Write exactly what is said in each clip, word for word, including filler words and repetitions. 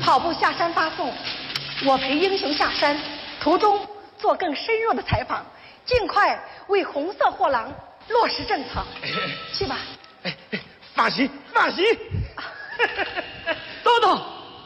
跑步下山发送，我陪英雄下山，途中做更深入的采访，尽快为红色货郎落实政策。去吧。 哎哎，放心放心。 等等，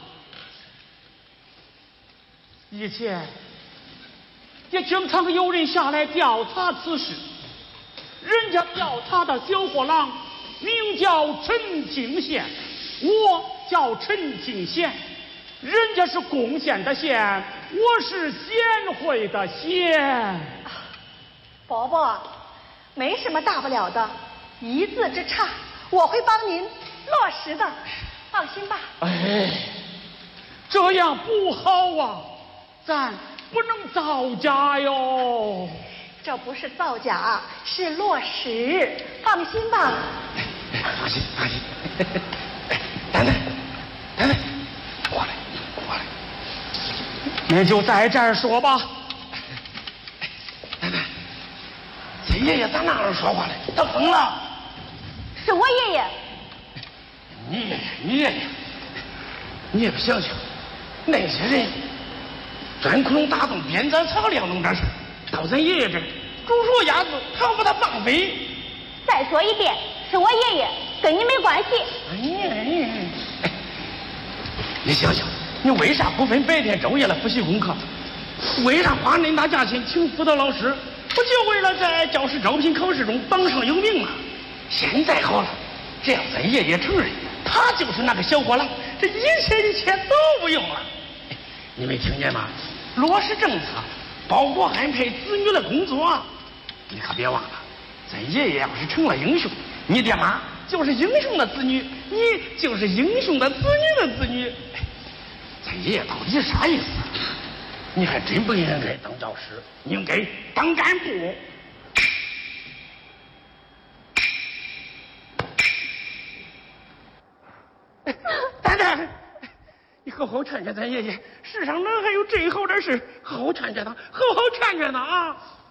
以前也经常有人下来调查此事，人家调查的小货郎名叫陈敬贤，我叫陈敬贤，人家是贡献的献，我是贤惠的贤。 伯伯，没什么大不了的，一字之差，我会帮您落实的，放心吧。 哎，这样不好啊，咱不能造假哟。 这不是造假，是落实，放心吧。 放心放心。奶奶奶奶，过来过来。 那就在这儿说吧。 奶奶，这爷爷咋那样说话嘞？他疯了。 是我爷爷。 你爷爷你爷爷，你也不想想，那些人钻窟窿打洞编簪草料弄点事，到咱爷爷这儿煮熟鸭子还要把它放飞。 再说一遍，是我爷爷，跟你没关系。 哎呀，哎，你想想，你为啥不分白天昼夜的复习功课？为啥花那大价钱请辅导老师？不就为了在教师招聘考试中榜上有名吗？现在好了，只要咱爷爷承认他就是那个小货郎，这一切一切都不用了。你没听见吗？落实政策，包括安排子女的工作。你可别忘了，咱爷爷要是成了英雄，你爹妈就是英雄的子女，你就是英雄的子女的子女。咱爷爷到底啥意思？你还真不应该当教师，应该当干部。蛋蛋，你好好劝劝咱爷爷，世上哪还有这好点事？好好劝劝他，好好劝劝他啊！